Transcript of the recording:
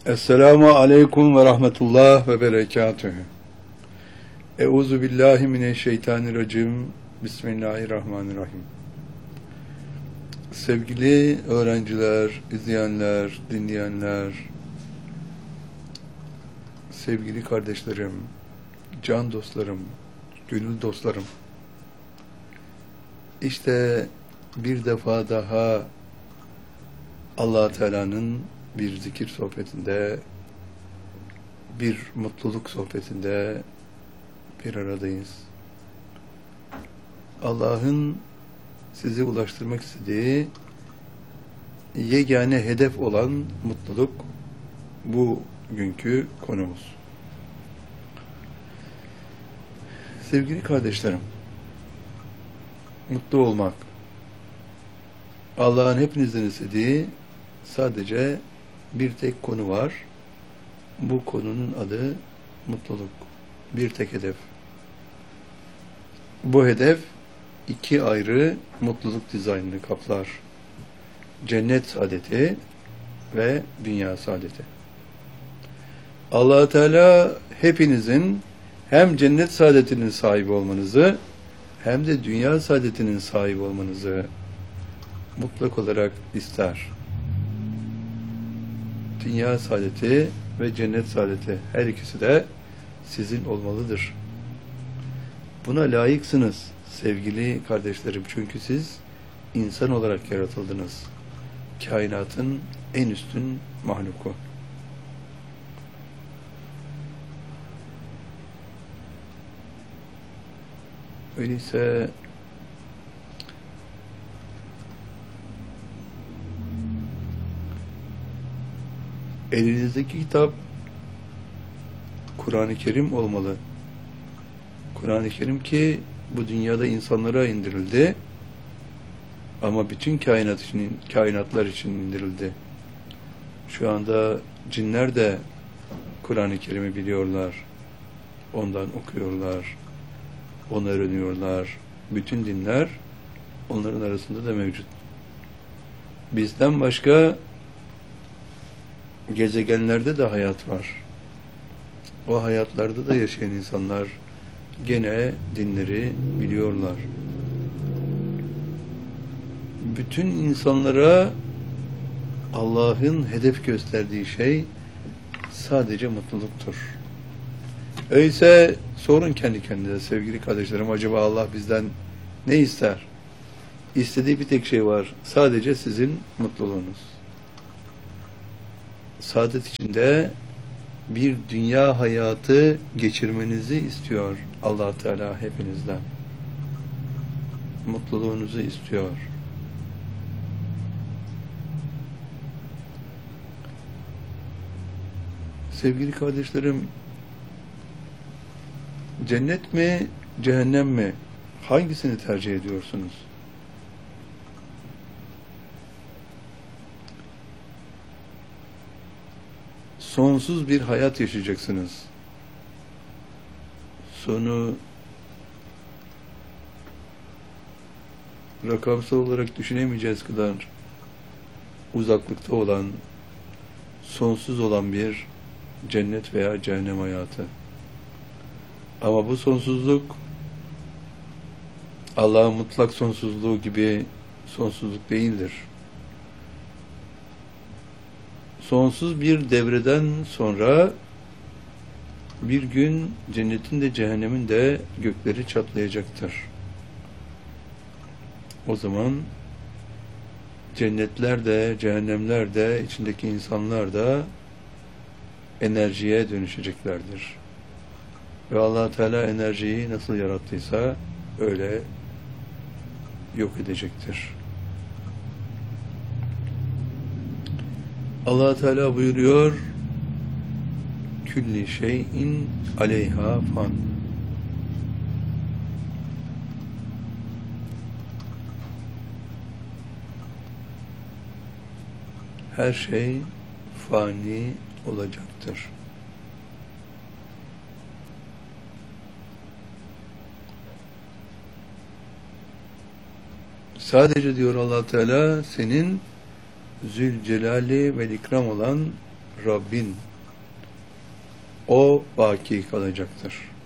Esselamu aleyküm ve rahmetullah ve berekatühü. Euzu billahi mineşşeytanirracim. Bismillahirrahmanirrahim. Sevgili öğrenciler, izleyenler, dinleyenler, sevgili kardeşlerim, can dostlarım, gönül dostlarım. İşte bir defa daha Allah Teala'nın bir zikir sohbetinde, bir mutluluk sohbetinde bir aradayız. Allah'ın sizi ulaştırmak istediği yegane hedef olan mutluluk bugünkü konumuz. Sevgili kardeşlerim, mutlu olmak, Allah'ın hepinizden istediği sadece bir tek konu var. Bu konunun adı mutluluk. Bir tek hedef. Bu hedef iki ayrı mutluluk dizaynını kaplar. Cennet saadeti ve dünya saadeti. Allah Teala hepinizin hem cennet saadetinin sahibi olmanızı hem de dünya saadetinin sahibi olmanızı mutlak olarak ister. Dünya saadeti ve cennet saadeti her ikisi de sizin olmalıdır. Buna layıksınız sevgili kardeşlerim, çünkü siz insan olarak yaratıldınız. Kainatın en üstün mahluku. Öyleyse elinizdeki kitap Kur'an-ı Kerim olmalı. Kur'an-ı Kerim ki bu dünyada insanlara indirildi ama bütün kainatlar için indirildi. Şu anda cinler de Kur'an-ı Kerim'i biliyorlar. Ondan okuyorlar. Onu öğreniyorlar. Bütün dinler onların arasında da mevcut. Bizden başka gezegenlerde de hayat var. O hayatlarda da yaşayan insanlar gene dinleri biliyorlar. Bütün insanlara Allah'ın hedef gösterdiği şey sadece mutluluktur. Öyleyse sorun kendi kendinize sevgili kardeşlerim, acaba Allah bizden ne ister? İstediği bir tek şey var. Sadece sizin mutluluğunuz. Saadet içinde bir dünya hayatı geçirmenizi istiyor Allah Teala hepinizden. Mutluluğunuzu istiyor. Sevgili kardeşlerim, cennet mi, cehennem mi? Hangisini tercih ediyorsunuz? Sonsuz bir hayat yaşayacaksınız. Sonu rakamsal olarak düşünemeyeceğiz kadar uzaklıkta olan, sonsuz olan bir cennet veya cehennem hayatı. Ama bu sonsuzluk Allah'ın mutlak sonsuzluğu gibi sonsuzluk değildir. Sonsuz bir devreden sonra bir gün cennetin de cehennemin de gökleri çatlayacaktır. O zaman cennetler de, cehennemler de, içindeki insanlar da enerjiye dönüşeceklerdir. Ve Allah Teala enerjiyi nasıl yarattıysa öyle yok edecektir. Allah Teala buyuruyor: "Külli şeyin aleyha fan." Her şey fani olacaktır. Sadece diyor Allah Teala, senin Zülcelali ve ikram olan Rabbin. O baki kalacaktır.